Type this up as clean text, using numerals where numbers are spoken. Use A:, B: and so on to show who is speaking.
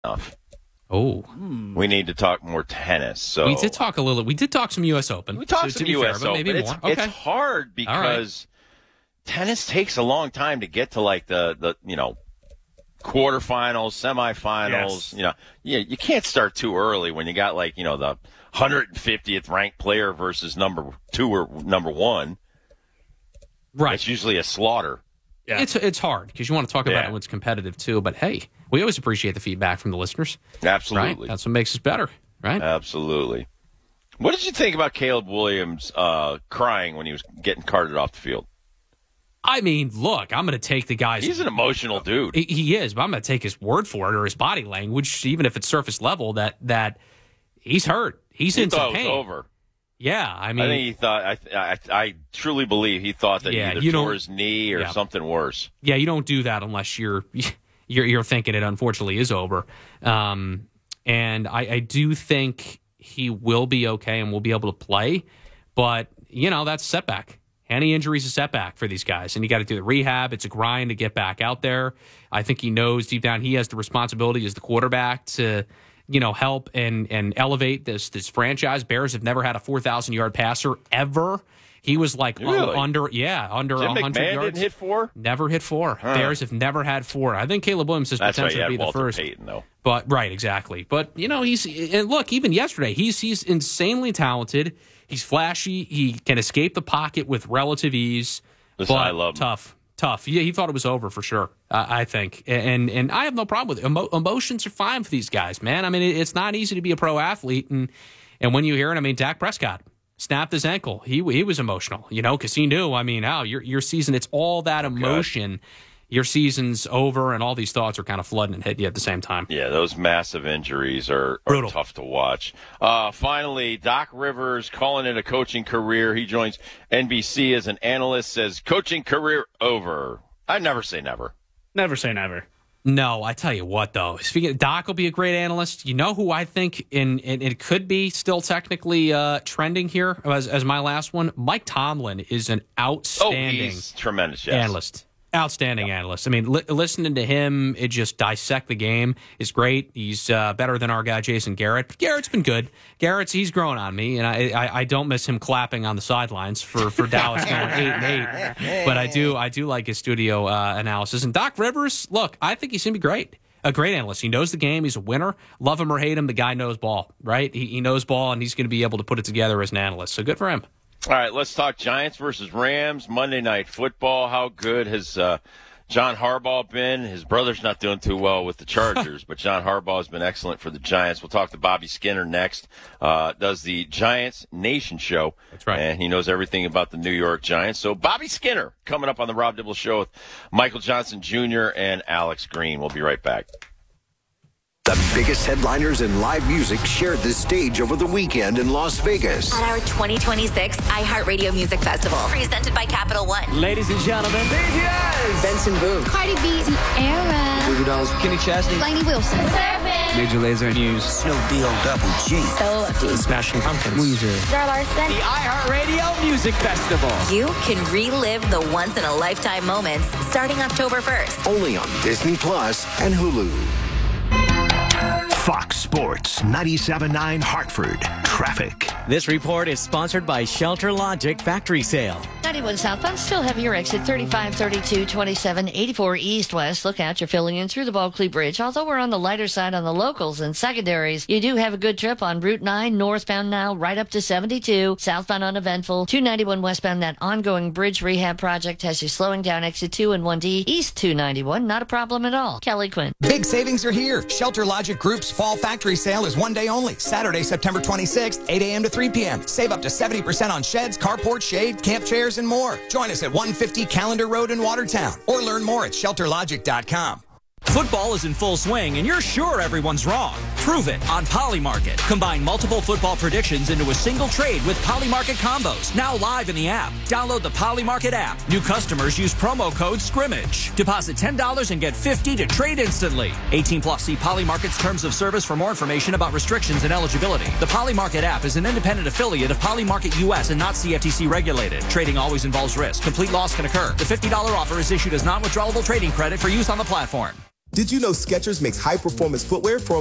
A: enough.
B: Oh,
A: we need to talk more tennis. So
B: we did talk a little. We did talk some U.S. Open.
A: We talked some U.S. Open. Maybe more. Okay. It's hard because tennis takes a long time to get to like the quarterfinals, semifinals.
C: Yes.
A: You can't start too early when you got like the 150th ranked player versus number 2 or number 1.
B: Right.
A: It's usually a slaughter.
B: Yeah. It's hard because you want to talk about it when it's competitive too. But hey, we always appreciate the feedback from the listeners.
A: Absolutely.
B: Right? That's what makes us better, right?
A: Absolutely. What did you think about Caleb Williams crying when he was getting carted off the field?
B: I mean, look, I'm going to take the guy's...
A: He's an emotional dude.
B: He is, but I'm going to take his word for it or his body language, even if it's surface level, that he's hurt. He's in some pain.
A: It was over.
B: Yeah, I mean...
A: I think he thought... I truly believe he thought that he either tore his knee or something worse.
B: Yeah, you don't do that unless you're thinking it unfortunately is over. And I do think he will be okay and will be able to play, but, that's a setback. Any injury is a setback for these guys, and you got to do the rehab. It's a grind to get back out there. I think he knows deep down he has the responsibility as the quarterback to, help and elevate this franchise. Bears have never had a 4,000-yard passer ever. He was like under 100
A: McMahon
B: yards.
A: Didn't hit 4?
B: Never hit 4. Huh. Bears have never had 4. I think Caleb Williams has potential to be the first.
A: Payton, though.
B: But right, exactly. But look, even yesterday, he's insanely talented. He's flashy. He can escape the pocket with relative ease.
A: Listen,
B: but
A: I love him.
B: Tough. Yeah, he thought it was over for sure. I think, and I have no problem with it. Emotions are fine for these guys, man. I mean, it's not easy to be a pro athlete, and when you hear it, Dak Prescott snapped his ankle. He was emotional, because he knew. Your season. It's all that emotion. Your season's over, and all these thoughts are kind of flooding and hitting you at the same time.
A: Yeah, those massive injuries are tough to watch. Finally, Doc Rivers calling it a coaching career. He joins NBC as an analyst, says coaching career over. I never say never.
C: Never say never.
B: No, I tell you what, though. Speaking of, Doc will be a great analyst. You know who I think, and it could be still technically trending here as my last one? Mike Tomlin is an outstanding
A: he's tremendous,
B: analyst. Outstanding analyst. I mean, listening to him, it just dissect the game is great. He's better than our guy Jason Garrett. Garrett's been good. He's grown on me, and I don't miss him clapping on the sidelines for Dallas going 8-8. But I do like his studio analysis. And Doc Rivers, look, I think he's gonna be great. A great analyst. He knows the game. He's a winner. Love him or hate him, the guy knows ball, right? He knows ball, and he's going to be able to put it together as an analyst. So good for him.
A: All right, let's talk Giants versus Rams, Monday Night Football. How good has John Harbaugh been? His brother's not doing too well with the Chargers, but John Harbaugh has been excellent for the Giants. We'll talk to Bobby Skinner next. Does the Giants Nation show.
B: That's right.
A: And he knows everything about the New York Giants. So Bobby Skinner coming up on the Rob Dibble Show with Michael Johnson Jr. and Alex Green. We'll be right back.
D: The biggest headliners in live music shared the stage over the weekend in Las Vegas.
E: At our 2026 iHeartRadio Music Festival, presented by Capital One.
F: Ladies and gentlemen, BTS,
G: Benson Boone,
H: Cardi B, Tierra,
G: Goo Goo Dolls,
F: Kenny Chesney,
H: Lainey Wilson,
F: Major Lazer News,
D: Snoop Deal Double G,
H: So
F: Smashing Pumpkins,
D: Weezer,
H: Zara Larson.
F: The iHeartRadio Music Festival.
E: You can relive the once-in-a-lifetime moments starting October 1st.
D: only on Disney Plus and Hulu.
I: Fox Sports 97.9 Hartford. Traffic.
F: This report is sponsored by Shelter Logic Factory Sale.
J: 91 southbound, still heavier exit 35, 32, 27, 84 east-west. Look out, you're filling in through the Bulkley Bridge. Although we're on the lighter side on the locals and secondaries, you do have a good trip on Route 9, northbound now, right up to 72. Southbound uneventful. 291 westbound, that ongoing bridge rehab project has you slowing down exit 2 and 1D. East 291, not a problem at all. Kelly Quinn.
K: Big savings are here. Shelter Logic Group's Fall Factory Sale is one day only. Saturday, September 26th, 8 a.m. to 3 p.m. Save up to 70% on sheds, carport, shade, camp chairs, and more. Join us at 150 Calendar Road in Watertown or learn more at shelterlogic.com.
L: Football is in full swing, and you're sure everyone's wrong. Prove it on Polymarket. Combine multiple football predictions into a single trade with Polymarket combos. Now live in the app. Download the Polymarket app. New customers use promo code SCRIMMAGE. Deposit $10 and get $50 to trade instantly. 18 plus. See Polymarket's terms of service for more information about restrictions and eligibility. The Polymarket app is an independent affiliate of Polymarket US and not CFTC regulated. Trading always involves risk. Complete loss can occur. The $50 offer is issued as non-withdrawable trading credit for use on the platform.
C: Did you know Skechers makes high-performance footwear for